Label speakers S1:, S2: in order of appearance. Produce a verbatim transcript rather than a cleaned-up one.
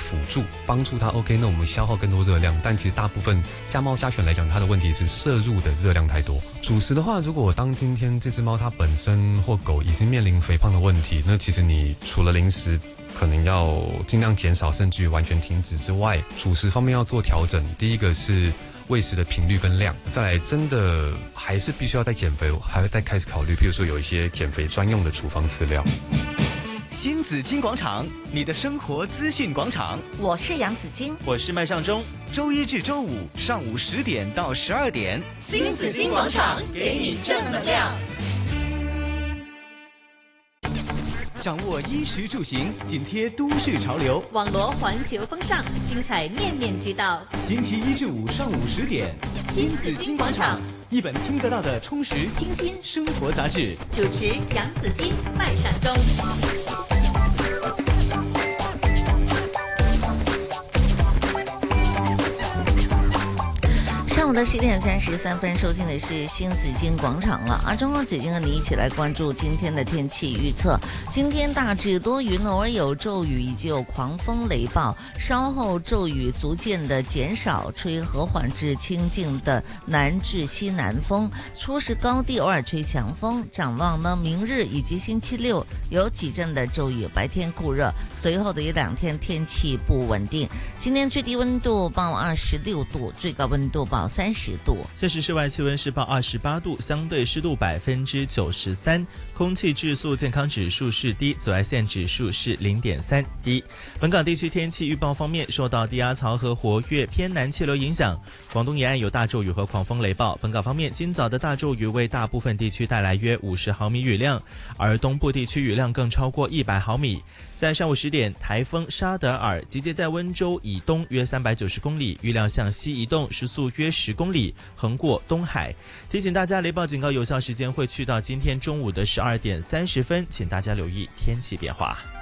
S1: 辅助帮助它 OK， 那我们消耗更多热量，但其实大部分家猫家犬来讲，它的问题是摄入的热量太多。主食的话，如果当今天这只猫它本身或狗已经面临肥胖的问题，那其实你除了零食可能要尽量减少，甚至于完全停止之外，主食方面要做调整。第一个是喂食的频率跟量，再来真的还是必须要再减肥，还会再开始考虑，比如说有一些减肥专用的处方饲料。
S2: 新紫金广场，你的生活资讯广场。
S3: 我是杨紫金，
S2: 我是麦尚中。周一至周五上午十点到十二点，
S3: 新紫金广场给你正能量。
S2: 掌握衣食住行，紧贴都市潮流，
S3: 网罗环球风尚，精彩面面俱到。
S2: 星期一至五上午十点，
S3: 新紫金广场，
S2: 一本听得到的充实清新生活杂志。
S3: 主持杨紫金、麦尚中。
S4: 上午的十点三十三分，收听的是新紫金广场了啊！中国紫金和你一起来关注今天的天气预测。今天大致多云，偶尔有骤雨以及有狂风雷暴，稍后骤雨逐渐的减少，吹和缓至清劲的南至西南风，初时高地偶尔吹强风。展望呢，明日以及星期六有几阵的骤雨，白天酷热，随后的一两天天气不稳定。今天最低温度报二十六度，最高温度报三十度。
S5: 现时室外气温是报二十八度，相对湿度百分之九十三，空气质素健康指数是低，紫外线指数是零点三低。本港地区天气预报方面，受到低压槽和活跃偏南气流影响，广东沿岸有大骤雨和狂风雷暴。本港方面，今早的大骤雨为大部分地区带来约五十毫米雨量，而东部地区雨量更超过一百毫米。在上午十点，台风沙德尔集结在温州以东约三百九十公里，预料向西移动，时速约十公里，横过东海。提醒大家，雷暴警告有效时间会去到今天中午的十二点三十分，请大家留意天气变化。